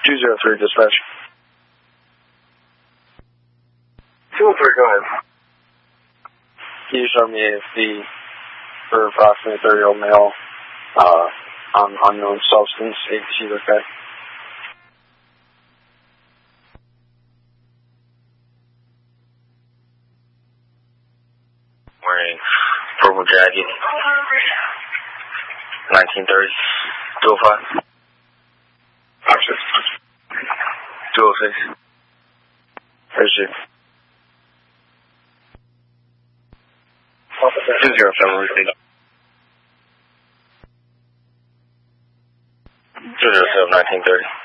203 dispatch. 203, go ahead. Can you show me a fee for approximately 30-year-old male on unknown substance, ABCs, okay? Wearing purple jacket, 1930, 205. Option. 206. Where's you? 207, receipt. 207, 1930.